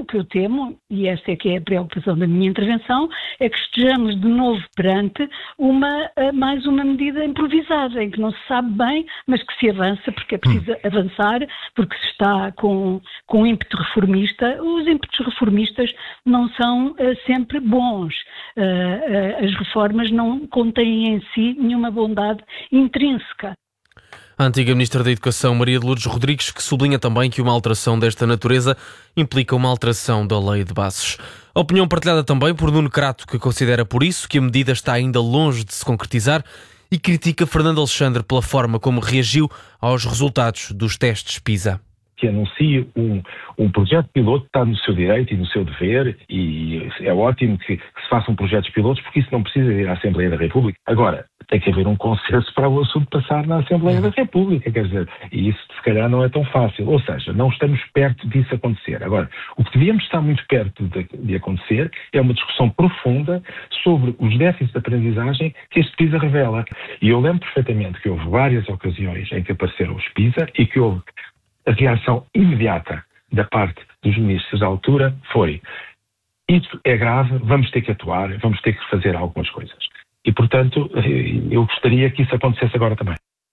que eu temo, e essa é que é a preocupação da minha intervenção, é que estejamos de novo perante mais uma medida improvisada, em que não se sabe bem, mas que se avança, porque é preciso avançar, porque se está com ímpeto reformista. Os ímpetos reformistas não são sempre bons. As reformas não contêm em si nenhuma bondade intrínseca. A antiga Ministra da Educação, Maria de Lourdes Rodrigues, que sublinha também que uma alteração desta natureza implica uma alteração da Lei de Bases. A opinião partilhada também por Nuno Crato, que considera por isso que a medida está ainda longe de se concretizar e critica Fernando Alexandre pela forma como reagiu aos resultados dos testes PISA. Que anuncie um projeto piloto está no seu direito e no seu dever, e é ótimo que se façam projetos pilotos, porque isso não precisa ir à Assembleia da República. Agora, tem que haver um consenso para o assunto passar na Assembleia da República, quer dizer, e isso se calhar não é tão fácil, ou seja, não estamos perto disso acontecer. Agora, o que devíamos estar muito perto de acontecer é uma discussão profunda sobre os déficits de aprendizagem que este PISA revela. E eu lembro perfeitamente que houve várias ocasiões em que apareceram os PISA e que houve a reação imediata da parte dos ministros da altura foi: isto é grave, vamos ter que atuar, vamos ter que fazer algumas coisas. E, portanto, eu gostaria que isso acontecesse agora também.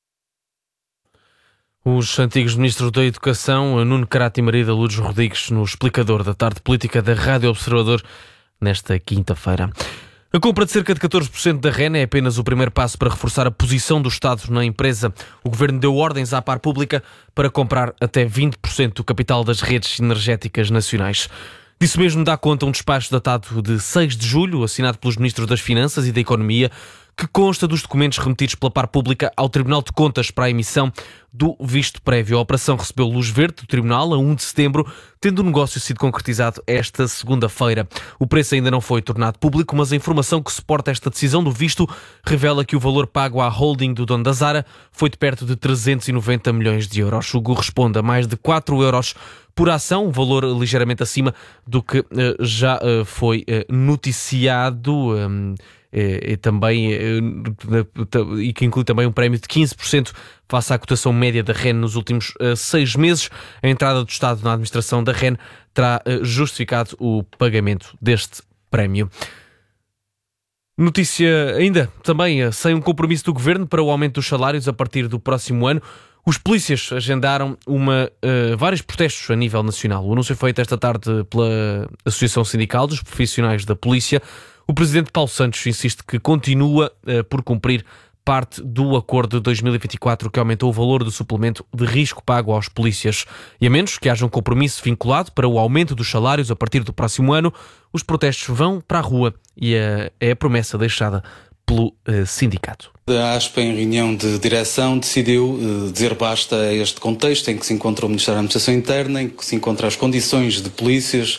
Os antigos ministros da Educação, Nuno Crato e Maria de Lourdes Rodrigues, no explicador da tarde política da Rádio Observador, nesta quinta-feira. A compra de cerca de 14% da REN é apenas o primeiro passo para reforçar a posição do Estado na empresa. O Governo deu ordens à par pública para comprar até 20% do capital das redes energéticas nacionais. Disso mesmo dá conta um despacho datado de 6 de julho, assinado pelos Ministros das Finanças e da Economia, que consta dos documentos remetidos pela par pública ao Tribunal de Contas para a emissão do visto prévio. A operação recebeu luz verde do Tribunal a 1 de setembro, tendo o negócio sido concretizado esta segunda-feira. O preço ainda não foi tornado público, mas a informação que suporta esta decisão do visto revela que o valor pago à holding do dono da Zara foi de perto de 390 milhões de euros, o que corresponde a mais de 4 euros por ação, um valor ligeiramente acima do que já foi noticiado e que inclui também um prémio de 15% face à cotação média da REN nos últimos 6 meses. A entrada do Estado na administração da REN terá justificado o pagamento deste prémio. Notícia ainda, também sem um compromisso do Governo para o aumento dos salários a partir do próximo ano. Os polícias agendaram vários protestos a nível nacional. O anúncio foi feito esta tarde pela Associação Sindical dos Profissionais da Polícia. O presidente Paulo Santos insiste que continua por cumprir parte do acordo de 2024 que aumentou o valor do suplemento de risco pago aos polícias. E a menos que haja um compromisso vinculado para o aumento dos salários a partir do próximo ano, os protestos vão para a rua e é a promessa deixada pelo sindicato. A ASP, em reunião de direção, decidiu dizer basta a este contexto em que se encontra o Ministério da Administração Interna, em que se encontram as condições de polícias,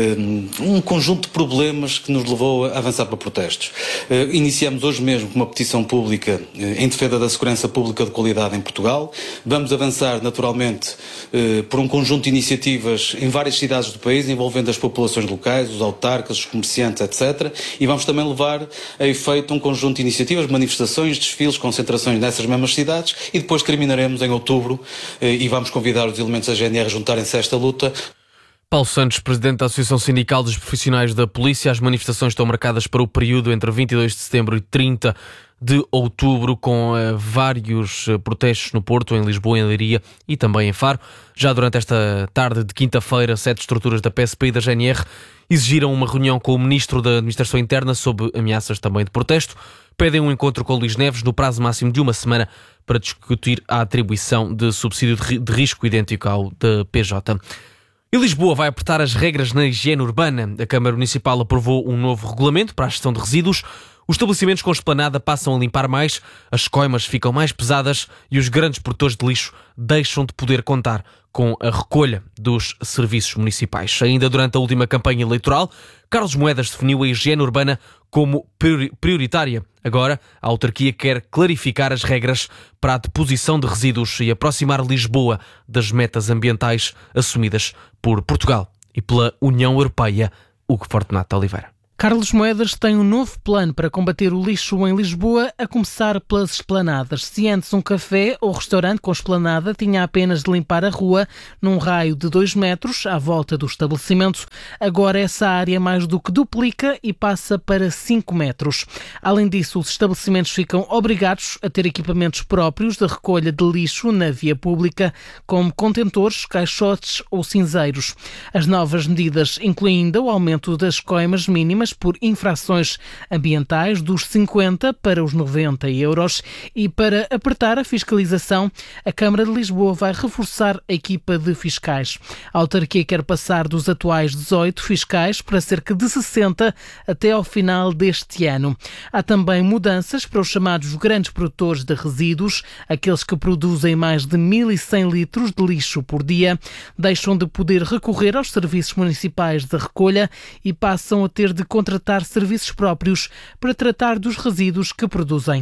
um conjunto de problemas que nos levou a avançar para protestos. Iniciamos hoje mesmo com uma petição pública em defesa da segurança pública de qualidade em Portugal. Vamos avançar, naturalmente, por um conjunto de iniciativas em várias cidades do país, envolvendo as populações locais, os autarcas, os comerciantes, etc. E vamos também levar a efeito um conjunto de iniciativas, manifestações, desfiles, concentrações nessas mesmas cidades, e depois terminaremos em outubro e vamos convidar os elementos da GNR a juntarem-se a esta luta. Paulo Santos, presidente da Associação Sindical dos Profissionais da Polícia. As manifestações estão marcadas para o período entre 22 de setembro e 30 de outubro, com vários protestos no Porto, em Lisboa, em Leiria e também em Faro. Já durante esta tarde de quinta-feira, 7 estruturas da PSP e da GNR exigiram uma reunião com o Ministro da Administração Interna sob ameaças também de protesto. Pedem um encontro com Luís Neves no prazo máximo de uma semana para discutir a atribuição de subsídio de risco idêntico ao da PJ. E Lisboa vai apertar as regras na higiene urbana. A Câmara Municipal aprovou um novo regulamento para a gestão de resíduos. Os estabelecimentos com esplanada passam a limpar mais, as coimas ficam mais pesadas e os grandes produtores de lixo deixam de poder contar com a recolha dos serviços municipais. Ainda durante a última campanha eleitoral, Carlos Moedas definiu a higiene urbana como prioritária. Agora, a autarquia quer clarificar as regras para a deposição de resíduos e aproximar Lisboa das metas ambientais assumidas por Portugal e pela União Europeia. Hugo Fortunato Oliveira. Carlos Moedas tem um novo plano para combater o lixo em Lisboa, a começar pelas esplanadas. Se antes um café ou restaurante com esplanada tinha apenas de limpar a rua num raio de 2 metros à volta do estabelecimento, agora essa área mais do que duplica e passa para 5 metros. Além disso, os estabelecimentos ficam obrigados a ter equipamentos próprios de recolha de lixo na via pública, como contentores, caixotes ou cinzeiros. As novas medidas incluem ainda o aumento das coimas mínimas por infrações ambientais dos 50 para os 90 euros e, para apertar a fiscalização, a Câmara de Lisboa vai reforçar a equipa de fiscais. A autarquia quer passar dos atuais 18 fiscais para cerca de 60 até ao final deste ano. Há também mudanças para os chamados grandes produtores de resíduos, aqueles que produzem mais de 1.100 litros de lixo por dia, deixam de poder recorrer aos serviços municipais de recolha e passam a ter de contratar serviços próprios para tratar dos resíduos que produzem.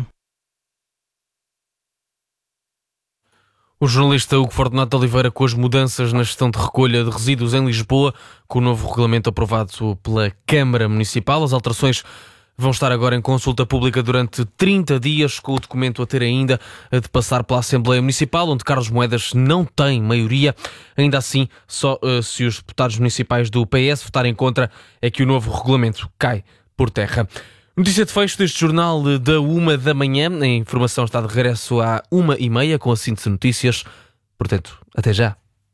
O jornalista Hugo Fortunato Oliveira com as mudanças na gestão de recolha de resíduos em Lisboa, com o novo regulamento aprovado pela Câmara Municipal. As alterações vão estar agora em consulta pública durante 30 dias, com o documento a ter ainda de passar pela Assembleia Municipal, onde Carlos Moedas não tem maioria. Ainda assim, só se os deputados municipais do PS votarem contra é que o novo regulamento cai por terra. Notícia de fecho deste jornal da 1 da manhã. A informação está de regresso à 1h30 com a síntese de notícias. Portanto, até já.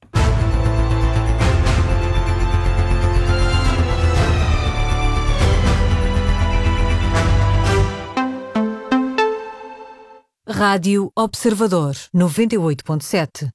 Rádio Observador 98.7.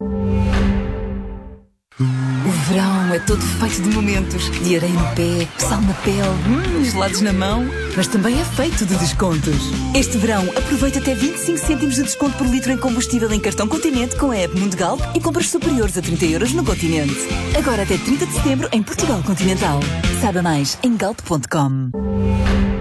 O verão é todo feito de momentos, de areia no pé, sal na pele, gelados na mão, mas também é feito de descontos. Este verão aproveita até 25 cêntimos de desconto por litro em combustível em cartão Continente com a app Mundigalp e compras superiores a 30 euros no Continente. Agora até 30 de setembro em Portugal Continental. Saiba mais em galp.com.